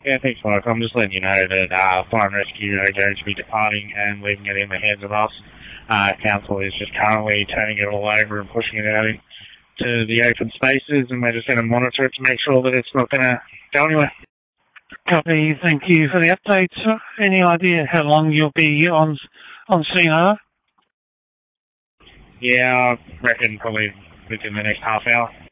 Yeah, thanks, Mike. I'm just letting you know that Fire and Rescue are going to be departing and leaving it in the hands of us. Council is just currently turning it all over and pushing it out into the open spaces, and we're just going to monitor it to make sure that it's not going to go anywhere. Copy. Thank you for the update. Any idea how long you'll be on scene, Yeah, I reckon probably within the next half hour.